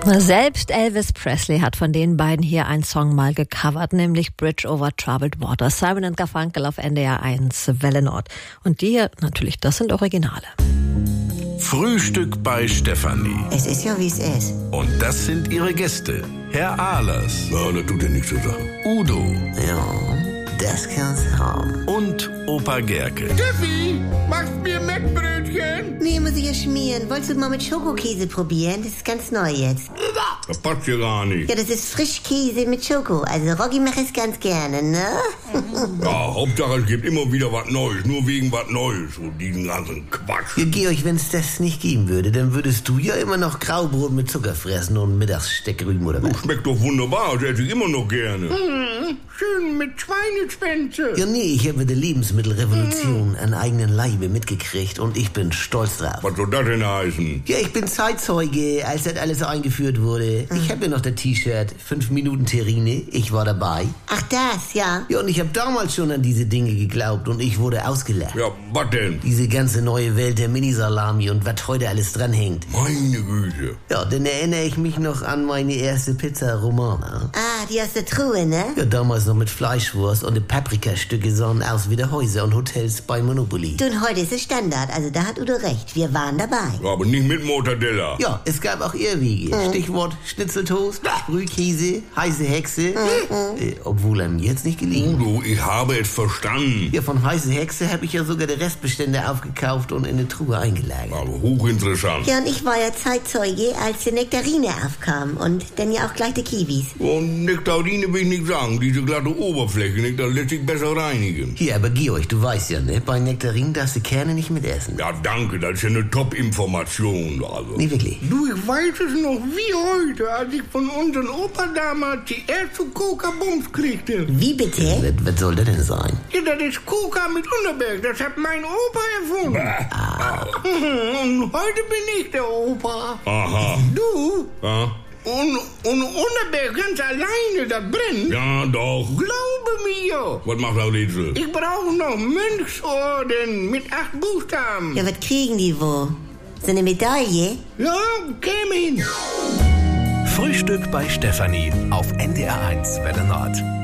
Selbst Elvis Presley hat von den beiden hier einen Song mal gecovert, nämlich Bridge over Troubled Water. Simon & Garfunkel auf NDR 1 Welle Nord. Und die hier, natürlich, das sind Originale. Frühstück bei Stefanie. Es ist ja, wie es ist. Und das sind ihre Gäste. Herr Ahlers. Ja, das tut ja nichts zur Sache. Udo. Ja, das kann's haben. Und Opa Gerke. Steffi, machst mir Mettbrötchen? Nee, muss ich ja schmieren. Wolltest du mal mit Schokokäse probieren? Das ist ganz neu jetzt. Das passt ja gar nicht. Ja, das ist Frischkäse mit Schoko. Also Rocky macht es ganz gerne, ne? Ja, Hauptsache es gibt immer wieder was Neues. Nur wegen was Neues. Und diesen ganzen Quatsch. Ja, Georg, wenn es das nicht geben würde, dann würdest du ja immer noch Graubrot mit Zucker fressen und Mittagssteckrüben oder was? Schmeckt doch wunderbar. Das esse ich immer noch gerne. Schön mit Schweineschwänze. Ja, nee, ich habe mit der Lebensmittelrevolution an eigenen Leibe mitgekriegt und ich bin stolz drauf. Was soll das denn heißen? Ja, ich bin Zeitzeuge, als das alles eingeführt wurde. Ich habe ja noch das T-Shirt 5 Minuten Terrine, ich war dabei. Ach das, ja. Ja, und ich habe damals schon an diese Dinge geglaubt und ich wurde ausgelacht. Ja, was denn? Diese ganze neue Welt der Minisalami und was heute alles dranhängt. Meine Güte. Ja, dann erinnere ich mich noch an meine erste Pizza Romana. Ah, die aus der Truhe, ne? Ja, damals noch mit Fleischwurst und die Paprikastücke sahen aus wie die Häuser und Hotels bei Monopoly. Du, und heute ist es Standard. Also da hat Udo recht. Wir waren dabei. Ja, aber nicht mit Mortadella. Ja, es gab auch Irrwege. Stichwort Schnitzeltoast, Brühkäse, heiße Hexe. Obwohl einem jetzt nicht gelegen. Udo, ich habe es verstanden. Ja, von heiße Hexe habe ich ja sogar die Restbestände aufgekauft und in eine Truhe eingelagert. Aber hochinteressant. Ja, und ich war ja Zeitzeuge, als die Nektarine aufkam. Und dann ja auch gleich die Kiwis. Und Nektarine will ich nicht sagen. Diese glatte Oberfläche, das lässt sich besser reinigen. Hier, aber Georg, du weißt ja, ne? Bei Nektarinen darfst du Kerne nicht mitessen. Ja, danke, das ist ja eine Top-Information. Also. Nee, wirklich. Du, ich weiß es noch wie heute, als ich von unserem Opa damals die erste Coca-Bums kriegte. Wie bitte? Was soll das denn sein? Ja, das ist Coca mit Unterberg, das hat mein Opa erfunden. Und heute bin ich der Opa. Aha. Du? Ja? Und Unterberg ganz alleine, das brennt. Ja, doch. Glaube mir. Was macht das jetzt? Ich brauche noch Mönchsorden mit 8 Buchstaben. Ja, was kriegen die wo? So eine Medaille? Ja, käme hin. Frühstück bei Stefanie auf NDR 1 Welle Nord.